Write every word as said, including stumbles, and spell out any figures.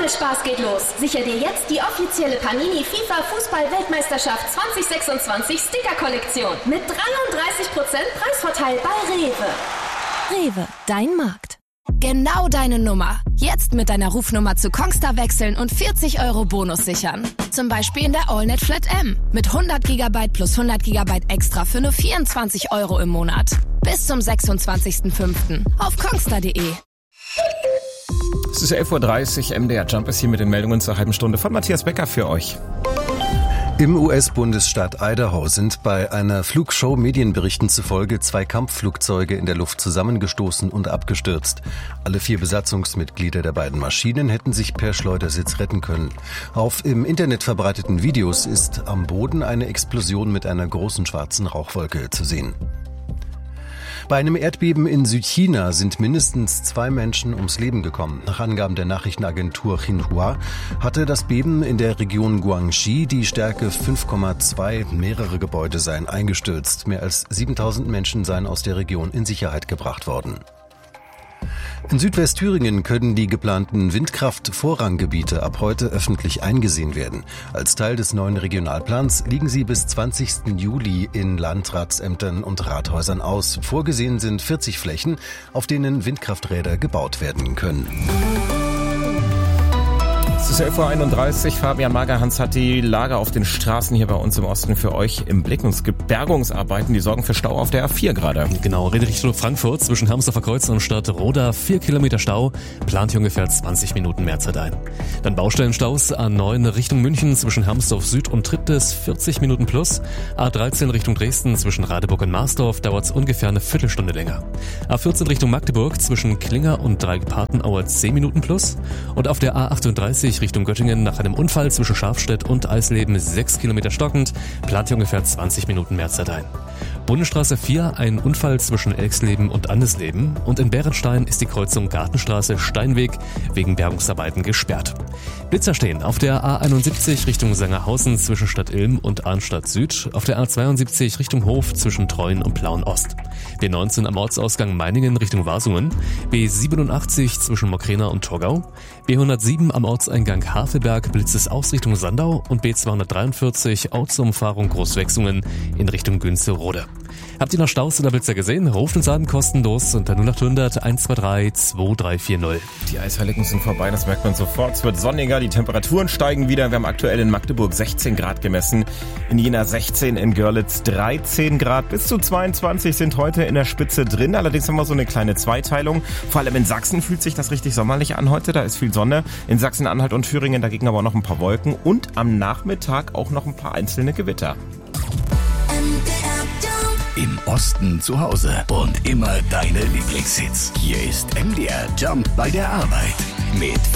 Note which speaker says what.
Speaker 1: ohne Spaß geht los. Sicher dir jetzt die offizielle Panini FIFA Fußball-Weltmeisterschaft zwanzig sechsundzwanzig Sticker-Kollektion mit dreiunddreißig Prozent Preisvorteil bei Rewe.
Speaker 2: Rewe, dein Markt. Genau deine Nummer. Jetzt mit deiner Rufnummer zu Kongstar wechseln und vierzig Euro Bonus sichern. Zum Beispiel in der AllNet Flat M mit hundert Gigabyte plus hundert Gigabyte extra für nur vierundzwanzig Euro im Monat. Bis zum sechsundzwanzigsten fünften auf kongstar punkt de.
Speaker 3: Es ist elf Uhr dreißig, M D R Jump ist hier mit den Meldungen zur halben Stunde von Matthias Becker für euch.
Speaker 4: Im U S-Bundesstaat Idaho sind bei einer Flugshow Medienberichten zufolge zwei Kampfflugzeuge in der Luft zusammengestoßen und abgestürzt. Alle vier Besatzungsmitglieder der beiden Maschinen hätten sich per Schleudersitz retten können. Auf im Internet verbreiteten Videos ist am Boden eine Explosion mit einer großen schwarzen Rauchwolke zu sehen. Bei einem Erdbeben in Südchina sind mindestens zwei Menschen ums Leben gekommen. Nach Angaben der Nachrichtenagentur Xinhua hatte das Beben in der Region Guangxi die Stärke fünf Komma zwei. Mehrere Gebäude seien eingestürzt. Mehr als siebentausend Menschen seien aus der Region in Sicherheit gebracht worden. In Südwestthüringen können die geplanten Windkraft-Vorranggebiete ab heute öffentlich eingesehen werden. Als Teil des neuen Regionalplans liegen sie bis zwanzigsten Juli in Landratsämtern und Rathäusern aus. Vorgesehen sind vierzig Flächen, auf denen Windkrafträder gebaut werden können.
Speaker 3: Es ist elf Uhr einunddreißig. Fabian Magerhans hat die Lage auf den Straßen hier bei uns im Osten für euch im Blick. Und es gibt Bergungsarbeiten, die sorgen für Stau auf der A vier gerade.
Speaker 5: Genau, rede Richtung Frankfurt zwischen Hamsdorfer Kreuz und Stadtroda. Vier Kilometer Stau, plant hier ungefähr zwanzig Minuten mehr Zeit ein. Dann Baustellenstaus A neun Richtung München zwischen Hamsdorf Süd und Triptis, vierzig Minuten plus. A dreizehn Richtung Dresden zwischen Radeburg und Marsdorf dauert es ungefähr eine Viertelstunde länger. A vierzehn Richtung Magdeburg zwischen Klinger und Dreipatenauer zehn Minuten plus. Und auf der A achtunddreißig Richtung Göttingen nach einem Unfall zwischen Scharfstedt und Eisleben sechs Kilometer stockend, plant hier ungefähr zwanzig Minuten mehr Zeit ein. Bundesstraße vier, ein Unfall zwischen Elxleben und Andesleben, und in Bärenstein ist die Kreuzung Gartenstraße-Steinweg wegen Bergungsarbeiten gesperrt. Blitzer stehen auf der A einundsiebzig Richtung Sangerhausen zwischen Stadt Ilm und Arnstadt Süd, auf der A zweiundsiebzig Richtung Hof zwischen Treuen und Plauen Ost, B neunzehn am Ortsausgang Meiningen Richtung Wasungen, B siebenundachtzig zwischen Mokrena und Torgau, B hundertsieben am Ortseingang Havelberg Blitzes aus Richtung Sandau und B zweihundertdreiundvierzig Ortsumfahrung Großwechsungen in Richtung Günzerode. Habt ihr noch Staus oder Blitzer gesehen? Ruft uns an, kostenlos unter null acht hundert eins zwei drei zwei drei vier null.
Speaker 3: Die Eisheiligen sind vorbei, das merkt man sofort. Es wird sonniger, die Temperaturen steigen wieder. Wir haben aktuell in Magdeburg sechzehn Grad gemessen, in Jena sechzehn, in Görlitz dreizehn Grad. Bis zu zweiundzwanzig sind heute in der Spitze drin. Allerdings haben wir so eine kleine Zweiteilung. Vor allem in Sachsen fühlt sich das richtig sommerlich an heute. Da ist viel Sonne. In Sachsen-Anhalt und Thüringen dagegen aber noch ein paar Wolken. Und am Nachmittag auch noch ein paar einzelne Gewitter.
Speaker 6: Im Osten zu Hause und immer deine Lieblingshits. Hier ist M D R Jump bei der Arbeit mit